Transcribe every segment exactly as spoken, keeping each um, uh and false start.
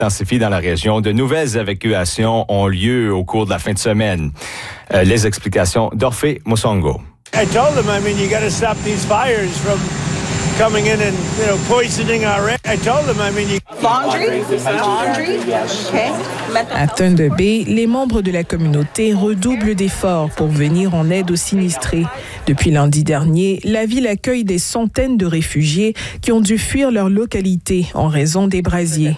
s'intensifie dans la région. De nouvelles évacuations ont lieu au cours de la fin de semaine. Euh, les explications d'Orphée Musongo. I told them, I mean, you got to stop these fires from coming in and, you know, poisoning our air. I told them, I mean, you... Laundry? Laundry? Okay. À Thunder Bay, les membres de la communauté redoublent d'efforts pour venir en aide aux sinistrés. Depuis lundi dernier, la ville accueille des centaines de réfugiés qui ont dû fuir leur localité en raison des brasiers.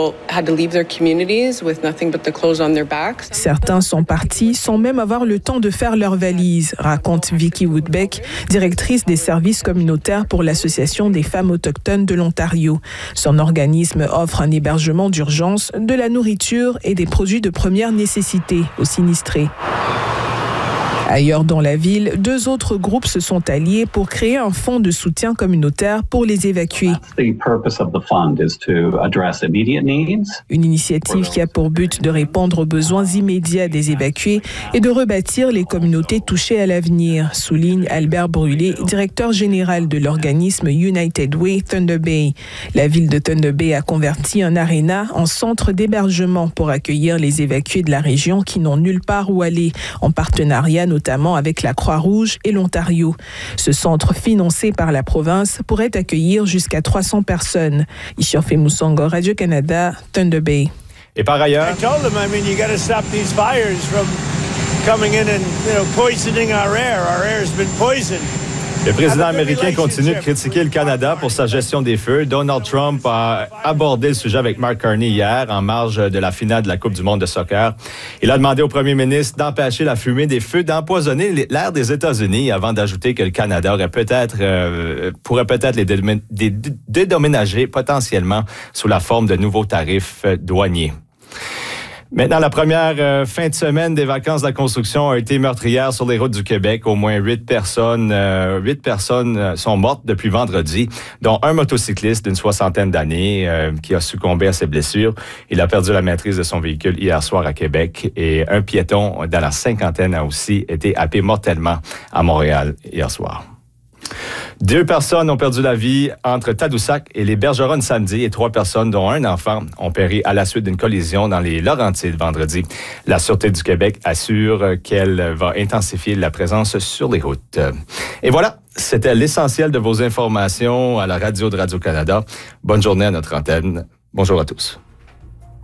Certains sont partis sans même avoir le temps de faire leurs valises, raconte Vicky Woodbeck, directrice des services communautaires pour l'Association des femmes autochtones de l'Ontario. Son organisme offre un hébergement d'urgence, de la nourriture et des produits de première nécessité aux sinistrés. Ailleurs dans la ville, deux autres groupes se sont alliés pour créer un fonds de soutien communautaire pour les évacuer. Une initiative qui a pour but de répondre aux besoins immédiats des évacués et de rebâtir les communautés touchées à l'avenir, souligne Albert Brûlé, directeur général de l'organisme United Way Thunder Bay. La ville de Thunder Bay a converti un aréna en centre d'hébergement pour accueillir les évacués de la région qui n'ont nulle part où aller, en partenariat notamment notamment avec la Croix-Rouge et l'Ontario. Ce centre financé par la province pourrait accueillir jusqu'à trois cents personnes. Orphée Musongo, Radio-Canada, Thunder Bay. Et par ailleurs... I told them, I mean, you got to stop these fires from coming in and, you know, poisoning our air. Our air has been poisoned. Le président américain continue de critiquer le Canada pour sa gestion des feux. Donald Trump a abordé le sujet avec Mark Carney hier, en marge de la finale de la Coupe du monde de soccer. Il a demandé au premier ministre d'empêcher la fumée des feux, d'empoisonner l'air des États-Unis, avant d'ajouter que le Canada aurait peut-être, euh, pourrait peut-être les dédom- dé- dédommager potentiellement sous la forme de nouveaux tarifs douaniers. Maintenant, la première euh, fin de semaine des vacances de la construction a été meurtrière sur les routes du Québec. Au moins huit personnes, euh, huit personnes sont mortes depuis vendredi, dont un motocycliste d'une soixantaine d'années euh, qui a succombé à ses blessures. Il a perdu la maîtrise de son véhicule hier soir à Québec et un piéton dans la cinquantaine a aussi été happé mortellement à Montréal hier soir. Deux personnes ont perdu la vie entre Tadoussac et les Bergeronnes samedi et trois personnes, dont un enfant, ont péri à la suite d'une collision dans les Laurentides vendredi. La Sûreté du Québec assure qu'elle va intensifier la présence sur les routes. Et voilà, c'était l'essentiel de vos informations à la radio de Radio-Canada. Bonne journée à notre antenne. Bonjour à tous.